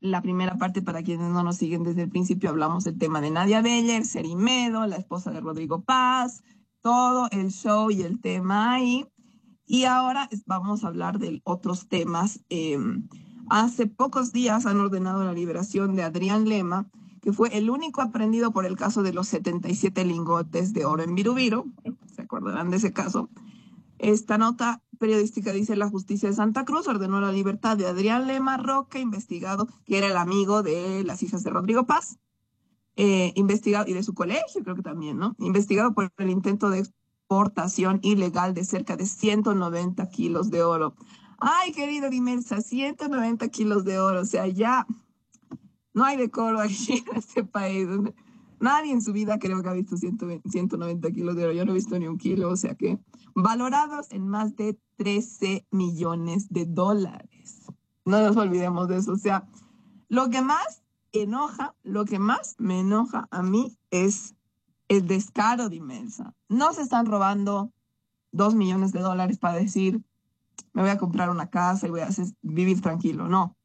la primera parte, para quienes no nos siguen desde el principio, hablamos del tema de Nadia Beller, Serimedo, la esposa de Rodrigo Paz, todo el show y el tema ahí. Y ahora vamos a hablar de otros temas. Hace pocos días han ordenado la liberación de Adrián Lema, que fue el único aprehendido por el caso de los 77 lingotes de oro en Virubiru. ¿Se acordarán de ese caso? Esta nota periodística dice: la justicia de Santa Cruz ordenó la libertad de Adrián Lema Roque, investigado, que era el amigo de las hijas de Rodrigo Paz, investigado, y de su colegio creo que también, ¿no? Investigado por el intento de exportación ilegal de cerca de 190 kilos de oro. Ay, querido Dimelsa, 190 kilos de oro, o sea, ya no hay decoro aquí en este país. Nadie en su vida creo que ha visto 190 kilos de oro. Yo no he visto ni un kilo, o sea que valorados en más de 13 millones de dólares. No nos olvidemos de eso. O sea, lo que más lo que más me enoja a mí es el descaro de Inmensa. No se están robando 2 millones de dólares para decir, me voy a comprar una casa y voy a vivir tranquilo. No.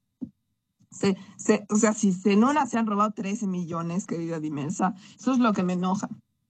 O sea, si en una se han robado 13 millones, querida Dimensa, eso es lo que me enoja.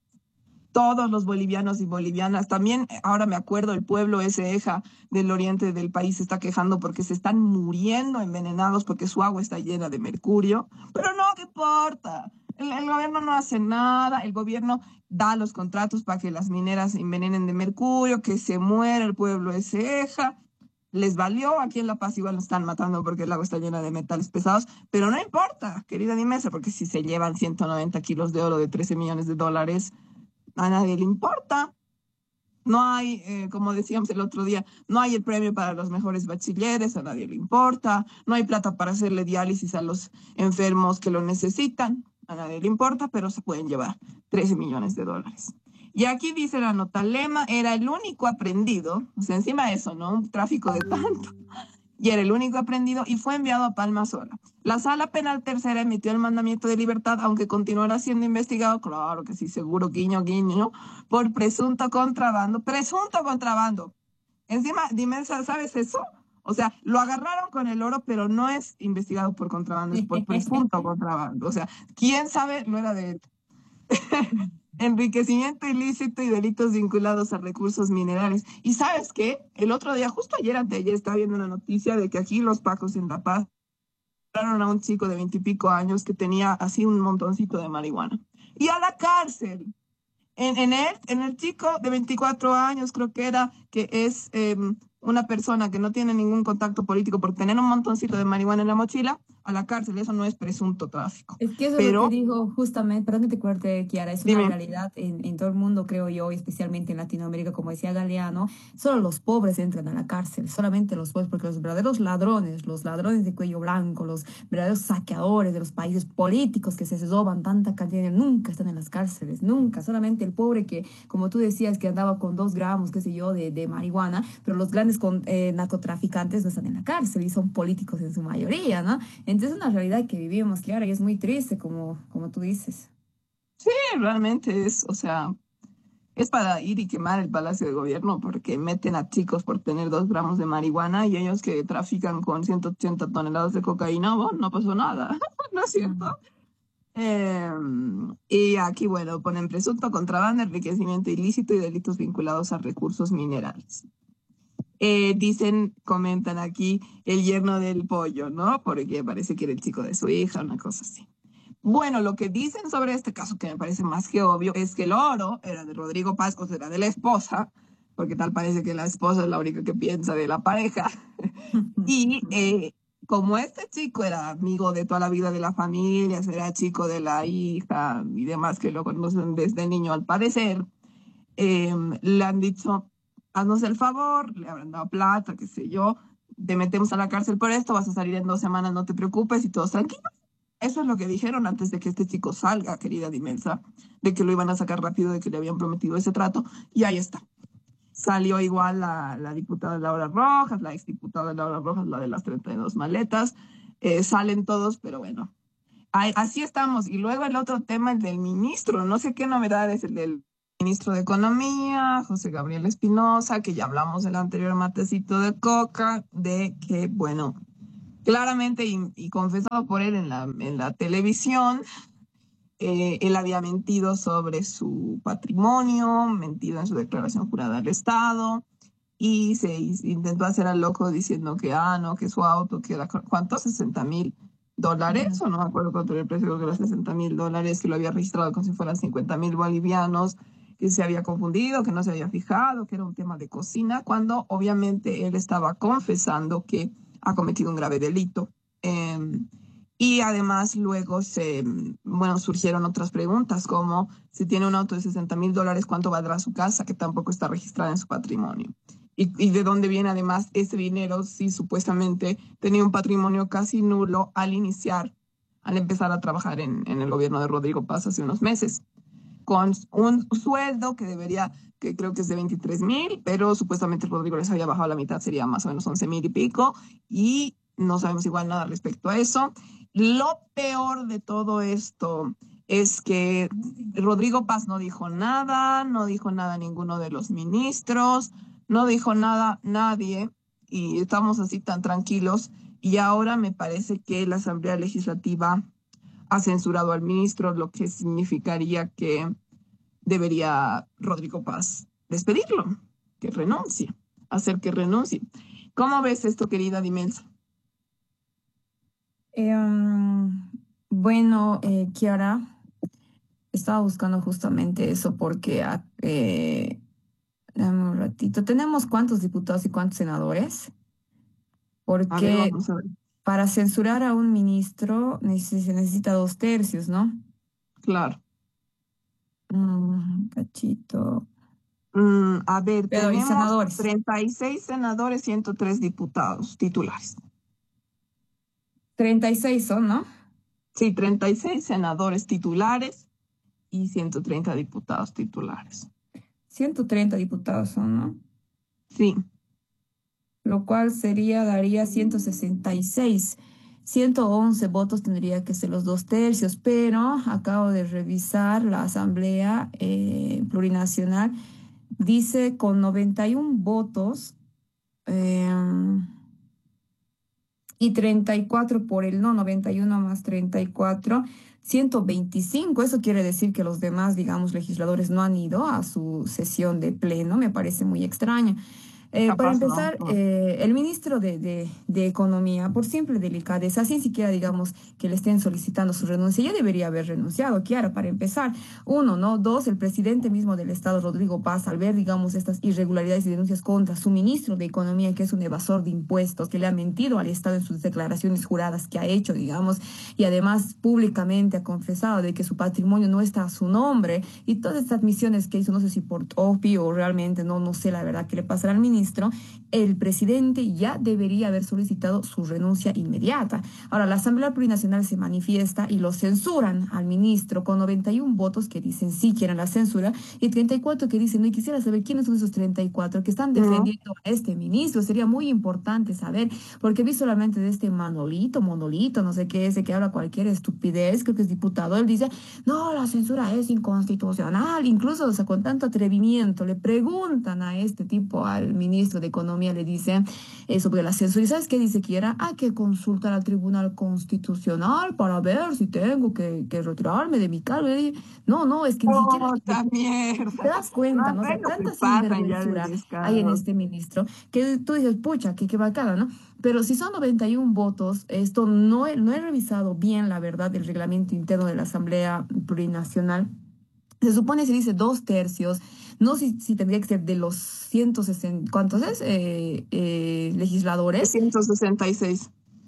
Todos los bolivianos y bolivianas, también ahora me acuerdo, el pueblo ese Eja del oriente del país se está quejando porque se están muriendo envenenados porque su agua está llena de mercurio. Pero no, ¿qué importa? El gobierno no hace nada, el gobierno da los contratos para que las mineras envenenen de mercurio, que se muera el pueblo ese Eja. Les valió, aquí en La Paz igual nos están matando porque el agua está llena de metales pesados, pero no importa, querida Dimesa, porque si se llevan 190 kilos de oro de 13 millones de dólares, a nadie le importa. No hay, como decíamos el otro día, no hay el premio para los mejores bachilleres, a nadie le importa. No hay plata para hacerle diálisis a los enfermos que lo necesitan, a nadie le importa, pero se pueden llevar 13 millones de dólares. Y aquí dice la nota: Lema era el único aprendido, o sea, encima de eso, ¿no? Un tráfico de tanto, y era el único aprendido y fue enviado a Palma Sola. La Sala Penal Tercera emitió el mandamiento de libertad, aunque continuará siendo investigado, claro que sí, seguro, guiño, guiño, por presunto contrabando. Presunto contrabando. Encima, dime, ¿sabes eso? O sea, lo agarraron con el oro, pero no es investigado por contrabando, es por presunto contrabando. O sea, ¿quién sabe? No era de él. Enriquecimiento ilícito y delitos vinculados a recursos minerales. ¿Y sabes qué? El otro día, justo ayer, anteayer, estaba viendo una noticia de que aquí los pacos en La Paz agarraron a un chico de 20 y pico años que tenía así un montoncito de marihuana. Y a la cárcel. En el chico de 24 años, creo que era, que es una persona que no tiene ningún contacto político por tener un montoncito de marihuana en la mochila, a la cárcel. Eso no es presunto tráfico. Es que eso es lo que Pero, dijo justamente, perdón que te corte, Kiara, es una dime, realidad en todo el mundo, creo yo, y especialmente en Latinoamérica, como decía Galeano, solo los pobres entran a la cárcel, solamente los pobres, porque los verdaderos ladrones, los ladrones de cuello blanco, los verdaderos saqueadores de los países políticos que se roban tanta cantidad, nunca están en las cárceles, nunca, solamente el pobre que, como tú decías, que andaba con 2 gramos, qué sé yo, de marihuana, pero los grandes narcotraficantes no están en la cárcel y son políticos en su mayoría, ¿no? Entonces es una realidad que vivimos, claro, y es muy triste, como tú dices. sí, realmente es, o sea, es para ir y quemar el Palacio de Gobierno porque meten a chicos por tener 2 gramos de marihuana y ellos que trafican con 180 toneladas de cocaína, bueno, no pasó nada, ¿no es Mm. cierto? Y aquí, bueno, ponen presunto contrabando, enriquecimiento ilícito y delitos vinculados a recursos minerales. Dicen, comentan aquí, el yerno del pollo, ¿no? Porque parece que era el chico de su hija, una cosa así. Bueno, lo que dicen sobre este caso, que me parece más que obvio, es que el oro era de Rodrigo Paz, o sea, era de la esposa, porque tal parece que la esposa es la única que piensa de la pareja. Y como este chico era amigo de toda la vida de la familia, era chico de la hija y demás, que lo conocen desde niño al parecer, le han dicho, haznos el favor, le habrán dado plata, qué sé yo, te metemos a la cárcel por esto, vas a salir en 2 semanas, no te preocupes y todos tranquilos. Eso es lo que dijeron antes de que este chico salga, querida Dimensa, de que lo iban a sacar rápido, de que le habían prometido ese trato, y ahí está. Salió igual la diputada Laura Rojas, la exdiputada Laura Rojas, la de las 32 maletas, salen todos, pero bueno, así estamos. Y luego el otro tema, el del ministro, no sé qué novedades, el del ministro de Economía, José Gabriel Espinosa, que ya hablamos del anterior matecito de coca, de que, bueno, claramente y confesado por él en la televisión, él había mentido sobre su patrimonio, mentido en su declaración jurada al Estado y intentó hacer al loco diciendo que, no, que su auto, que era, ¿cuánto? $60,000, Ujú. o no me acuerdo cuánto era el precio, creo que era $60,000, que lo había registrado como si fueran 50,000 bolivianos, que se había confundido, que no se había fijado, que era un tema de cocina, cuando obviamente él estaba confesando que ha cometido un grave delito. Y además luego bueno, surgieron otras preguntas como si tiene un auto de $60,000, ¿cuánto valdrá su casa que tampoco está registrada en su patrimonio? Y de dónde viene además ese dinero si supuestamente tenía un patrimonio casi nulo al empezar a trabajar en el gobierno de Rodrigo Paz hace unos meses, con un sueldo que creo que es de 23,000, pero supuestamente Rodrigo les había bajado la mitad, sería más o menos 11,000 y pico, y no sabemos igual nada respecto a eso. Lo peor de todo esto es que Rodrigo Paz no dijo nada, no dijo nada ninguno de los ministros, no dijo nada nadie, y estamos así tan tranquilos, y ahora me parece que la Asamblea Legislativa ha censurado al ministro, lo que significaría que debería Rodrigo Paz despedirlo, que renuncie, hacer que renuncie. ¿Cómo ves esto, querida Dimelsa? Bueno, Kiara, estaba buscando justamente eso porque, dame un ratito, ¿tenemos cuántos diputados y cuántos senadores? A ver, Porque vamos a ver. para censurar a un ministro se necesita 2/3, ¿no? Claro. Cachito. A ver, Pero, ¿y tenemos senadores? 36 senadores, 103 diputados titulares. 36 son, ¿no? Sí, 36 senadores titulares y 130 diputados titulares. 130 diputados son, ¿no? Sí. Lo cual daría 166. 111 votos tendría que ser los 2/3, pero acabo de revisar la Asamblea Plurinacional. Dice con 91 votos y 34 por el no, 91 más 34, 125. Eso quiere decir que los demás, digamos, legisladores no han ido a su sesión de pleno. Me parece muy extraño. Para Capaz no. empezar, el ministro de Economía, por simple delicadeza, sin siquiera digamos que le estén solicitando su renuncia, ya debería haber renunciado, Kiara, para empezar. Uno, ¿no? Dos, el presidente mismo del Estado, Rodrigo Paz, al ver, digamos, estas irregularidades y denuncias contra su ministro de Economía, que es un evasor de impuestos, que le ha mentido al Estado en sus declaraciones juradas que ha hecho, digamos, y además públicamente ha confesado de que su patrimonio no está a su nombre, y todas estas admisiones que hizo, no sé si por OPI o realmente, no sé la verdad qué le pasará al ministro, el presidente ya debería haber solicitado su renuncia inmediata. Ahora, la Asamblea Plurinacional se manifiesta y lo censuran al ministro con 91 votos que dicen sí quieren la censura y 34 que dicen no. Y quisiera saber quiénes son esos 34 que están Mm. defendiendo a este ministro. Sería muy importante saber, porque vi solamente de este Monolito, no sé qué, ese que habla cualquier estupidez, creo que es diputado. Él dice, no, la censura es inconstitucional. Incluso, o sea, con tanto atrevimiento, le preguntan a este tipo, al ministro de Economía, le dicen sobre la censura. ¿Y sabes qué dice que era? Hay que consultar al Tribunal Constitucional para ver si tengo que retirarme de mi cargo. Y no, es que ni siquiera ¡Puta te mierda! das cuenta, No, ¿no? O sea, bueno, se tanta pasan ya de sinvergüenzura hay en descarados. este ministro que tú dices, pucha, qué bacana, ¿no? Pero si son 91 votos, esto no he revisado bien, la verdad, el reglamento interno de la Asamblea Plurinacional. Se supone, se dice 2/3, no sé si tendría que ser de los 160, ¿cuántos es? Legisladores. 166.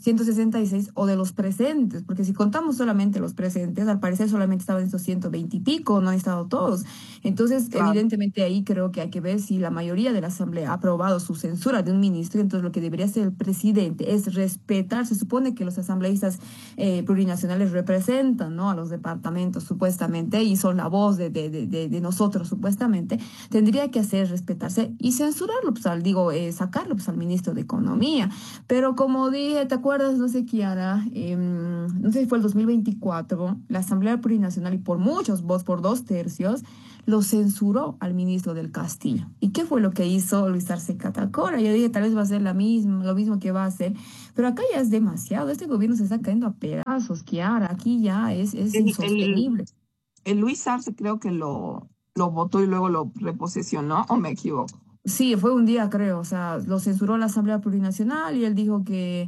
166 o de los presentes, porque si contamos solamente los presentes, al parecer solamente estaban esos 120 y pico, no han estado todos. Entonces, Claro. evidentemente ahí creo que hay que ver si la mayoría de la Asamblea ha aprobado su censura de un ministro, y entonces lo que debería hacer el presidente es respetar. Se supone que los asambleístas plurinacionales representan, ¿no?, a los departamentos supuestamente y son la voz de nosotros supuestamente. Tendría que hacer respetarse y censurarlo, pues, sacarlo, pues, al ministro de Economía. Pero como dije, ¿te acuerdas? No sé, Kiara, no sé si fue el 2024, la Asamblea Plurinacional y por muchos votos, por 2/3, lo censuró al ministro del Castillo. ¿Y qué fue lo que hizo Luis Arce Catacora? Yo dije, tal vez va a ser lo mismo que va a hacer, pero acá ya es demasiado. Este gobierno se está cayendo a pedazos, Kiara. Aquí ya es El, el, insostenible. el Luis Arce creo que lo votó y luego lo reposesionó, ¿o me equivoco? Sí, fue un día, creo, o sea, lo censuró la Asamblea Plurinacional y él dijo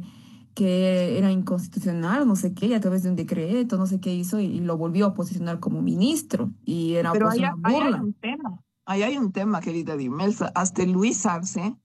que era inconstitucional, no sé qué, y a través de un decreto, no sé qué hizo, y lo volvió a posicionar como ministro, y era Pero pues una ahí hay burla. un tema. Ahí hay un tema, querida Dimelsa. Hasta Luis Arce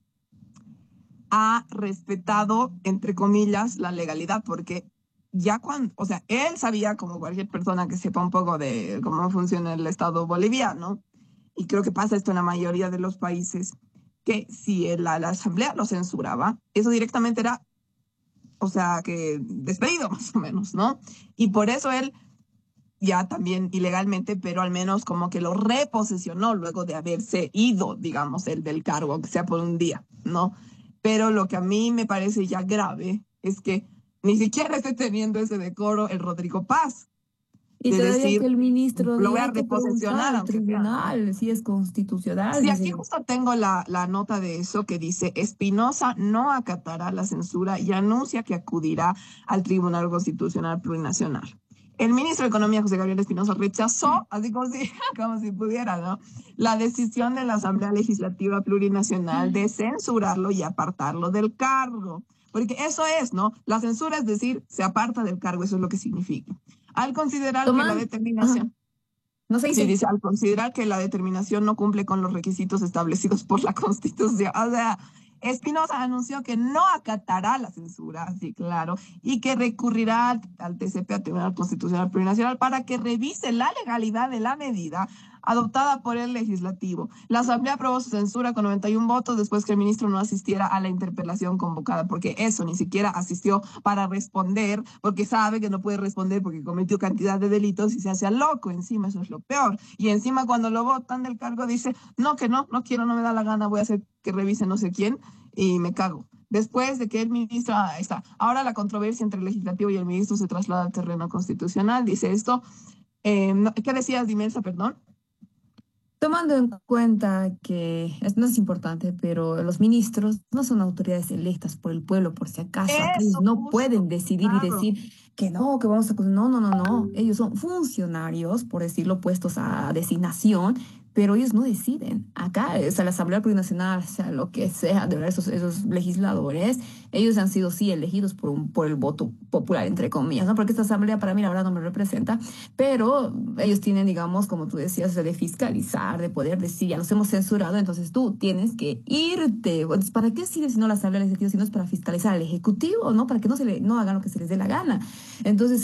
ha respetado, entre comillas, la legalidad, porque ya cuando, o sea, él sabía, como cualquier persona que sepa un poco de cómo funciona el Estado boliviano, y creo que pasa esto en la mayoría de los países, que si la Asamblea lo censuraba, eso directamente era, o sea, que despedido más o menos, ¿no? Y por eso él ya también ilegalmente, pero al menos como que lo reposesionó luego de haberse ido, digamos, el del cargo, aunque sea por un día, ¿no? Pero lo que a mí me parece ya grave es que ni siquiera esté teniendo ese decoro el Rodrigo Paz, Y de todavía decir, que el ministro lo voy diga, a hay que preguntar reposesionar, al aunque sea, ¿no? tribunal si es constitucional, Sí, dice aquí yo. justo tengo la nota de eso que dice, Espinosa no acatará la censura y anuncia que acudirá al Tribunal Constitucional Plurinacional. El ministro de Economía, José Gabriel Espinosa, rechazó, así como si, como si pudiera, ¿no? La decisión de la Asamblea Legislativa Plurinacional de censurarlo y apartarlo del cargo. Porque eso es, ¿no? La censura es decir, se aparta del cargo, eso es lo que significa. Al considerar que la Toman, ajá, determinación no se Sí, dice. dice, al considerar que la determinación no cumple con los requisitos establecidos por la Constitución. O sea, Espinosa anunció que no acatará la censura, sí, claro, y que recurrirá al TCP, al Tribunal Constitucional Plurinacional, para que revise la legalidad de la medida adoptada por el legislativo. La Asamblea aprobó su censura con 91 votos después que el ministro no asistiera a la interpelación convocada, porque eso ni siquiera asistió para responder, porque sabe que no puede responder porque cometió cantidad de delitos y se hace al loco encima, eso es lo peor. Y encima cuando lo votan del cargo dice, no, que no quiero, no me da la gana, voy a hacer que revise no sé quién y me cago. Después de que el ministro, está, ahora la controversia entre el legislativo y el ministro se traslada al terreno constitucional, dice esto. ¿Qué decías, Dimensa, perdón? Tomando en cuenta que no es importante, pero los ministros no son autoridades electas por el pueblo, por si acaso. Acá ellos Eso no justo, pueden decidir y claro. decir que no, que vamos a... No, no, no, no. Ellos son funcionarios, por decirlo, puestos a designación, pero ellos no deciden. Acá, o sea, la Asamblea Plurinacional, sea lo que sea, de verdad, esos legisladores, ellos han sido, sí, elegidos por el voto popular, entre comillas, ¿no? Porque esta Asamblea para mí, la verdad, no me representa, pero ellos tienen, digamos, como tú decías, de fiscalizar, de poder decir, ya los hemos censurado, entonces tú tienes que irte. Entonces, ¿para qué sirve si no la Asamblea Legislativa, si no es para fiscalizar al Ejecutivo, ¿no? Para que no hagan lo que se les dé la gana? Entonces,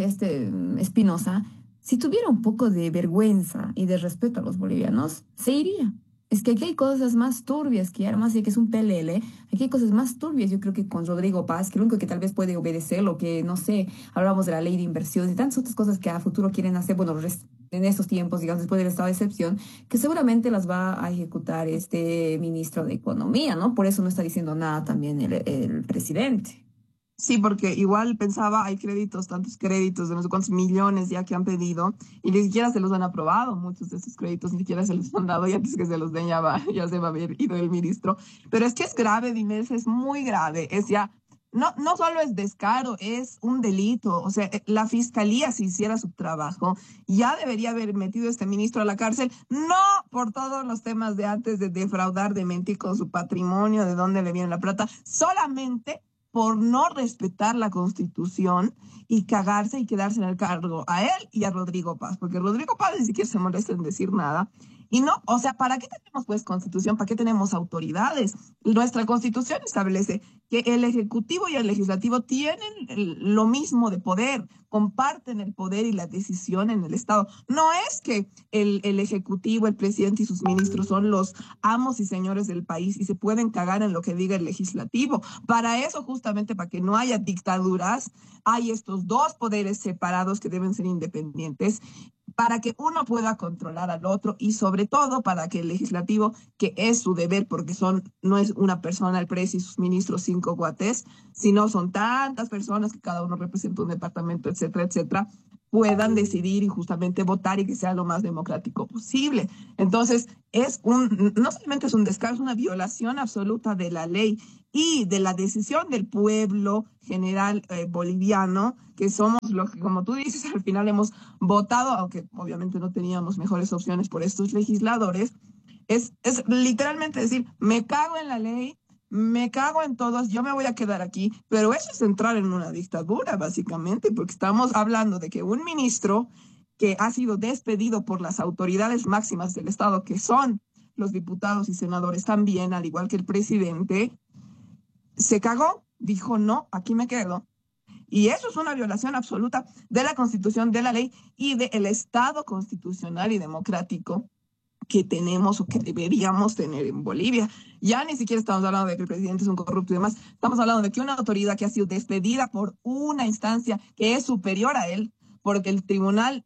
Espinosa, si tuviera un poco de vergüenza y de respeto a los bolivianos, se iría. Es que aquí hay cosas más turbias, que además de que es un PLL, aquí hay cosas más turbias, yo creo que con Rodrigo Paz, que lo único que tal vez puede obedecer, lo que, no sé, hablamos de la ley de inversiones y tantas otras cosas que a futuro quieren hacer, bueno, en estos tiempos, digamos, después del estado de excepción, que seguramente las va a ejecutar este ministro de Economía, ¿no? Por eso no está diciendo nada también el presidente. Sí, porque igual pensaba, hay créditos, tantos créditos de no sé cuántos millones ya que han pedido y ni siquiera se los han aprobado, muchos de esos créditos ni siquiera se los han dado y antes que se los den ya se va a haber ido el ministro. Pero es que es grave, Dimes, es muy grave, es ya, no solo es descaro, es un delito. O sea, la fiscalía si hiciera su trabajo ya debería haber metido a este ministro a la cárcel, no por todos los temas de antes de defraudar, de mentir con su patrimonio, de dónde le viene la plata, solamente por no respetar la Constitución y cagarse y quedarse en el cargo a él y a Rodrigo Paz, porque Rodrigo Paz ni siquiera se molesta en decir nada. Y no, o sea, ¿para qué tenemos pues constitución? ¿Para qué tenemos autoridades? Nuestra constitución establece que el ejecutivo y el legislativo tienen lo mismo de poder, comparten el poder y la decisión en el Estado. No es que el ejecutivo, el presidente y sus ministros son los amos y señores del país y se pueden cagar en lo que diga el legislativo. Para eso, justamente para que no haya dictaduras, hay estos dos poderes separados que deben ser independientes para que uno pueda controlar al otro y sobre todo para que el legislativo, que es su deber, porque no es una persona, el presidente y sus ministros, cinco guates, sino son tantas personas que cada uno representa un departamento, etcétera, etcétera, puedan decidir y justamente votar y que sea lo más democrático posible. Entonces, no solamente es un descaro, es una violación absoluta de la ley y de la decisión del pueblo general boliviano, que somos los que, como tú dices, al final hemos votado, aunque obviamente no teníamos mejores opciones por estos legisladores. Es literalmente decir, me cago en la ley, me cago en todos, yo me voy a quedar aquí, pero eso es entrar en una dictadura, básicamente, porque estamos hablando de que un ministro que ha sido despedido por las autoridades máximas del Estado, que son los diputados y senadores también, al igual que el presidente, se cagó, dijo, no, aquí me quedo. Y eso es una violación absoluta de la Constitución, de la ley y del Estado constitucional y democrático que tenemos o que deberíamos tener en Bolivia. Ya ni siquiera estamos hablando de que el presidente es un corrupto y demás, estamos hablando de que una autoridad que ha sido despedida por una instancia que es superior a él, porque el tribunal,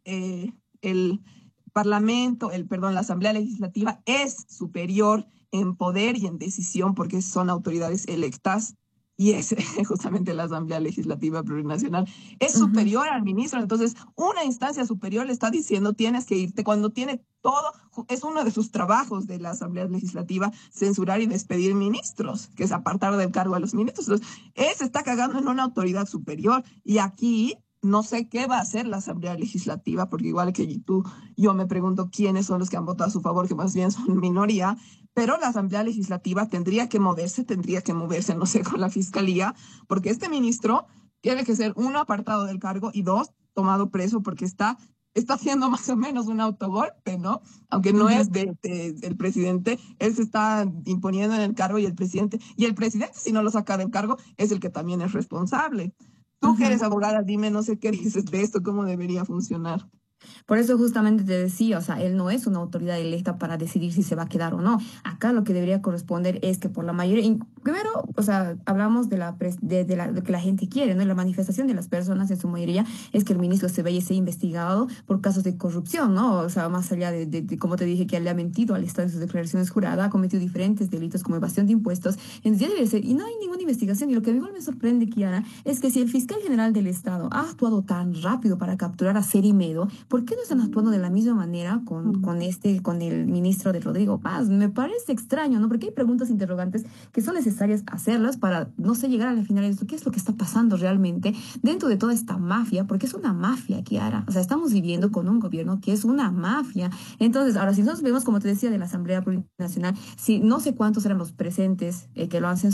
el parlamento, perdón, la Asamblea Legislativa es superior en poder y en decisión porque son autoridades electas y es justamente la Asamblea Legislativa Plurinacional, es Ujú. superior al ministro. Entonces, una instancia superior le está diciendo tienes que irte cuando tiene todo, es uno de sus trabajos de la Asamblea Legislativa, censurar y despedir ministros, que es apartar del cargo a los ministros. Entonces, él se está cagando en una autoridad superior y aquí no sé qué va a hacer la Asamblea Legislativa, porque igual que tú, yo me pregunto quiénes son los que han votado a su favor, que más bien son minoría, pero la Asamblea Legislativa tendría que moverse, no sé, con la Fiscalía, porque este ministro tiene que ser, uno, apartado del cargo y dos, tomado preso porque está haciendo más o menos un autogolpe, ¿no? Aunque no es Ujú. del presidente, él se está imponiendo en el cargo y el presidente, si no lo saca del cargo, es el que también es responsable. Tú que eres Ujú. abogada, dime, no sé qué dices de esto, cómo debería funcionar. Por eso justamente te decía, o sea, él no es una autoridad electa para decidir si se va a quedar o no. Acá lo que debería corresponder es que por la mayoría, primero, o sea, hablamos de que la gente quiere, ¿no? Y la manifestación de las personas en su mayoría es que el ministro se vaya y sea investigado por casos de corrupción, ¿no? O sea, más allá como te dije, que él le ha mentido al Estado en sus declaraciones juradas, ha cometido diferentes delitos como evasión de impuestos, entonces ya debe ser, y no hay ninguna investigación. Y lo que a mí igual me sorprende, Kiara, es que si el fiscal general del Estado ha actuado tan rápido para capturar a Cerimedo, ¿por qué no están actuando de la misma manera con el ministro de Rodrigo Paz? Me parece extraño, ¿no? Porque hay preguntas interrogantes que son necesarias hacerlas para, no sé, llegar a la final de esto. ¿Qué es lo que está pasando realmente dentro de toda esta mafia? Porque es una mafia, Kiara. O sea, estamos viviendo con un gobierno que es una mafia. Entonces, ahora, si nosotros vemos, como te decía, de la Asamblea Plurinacional, si no sé cuántos eran los presentes que lo han censurado,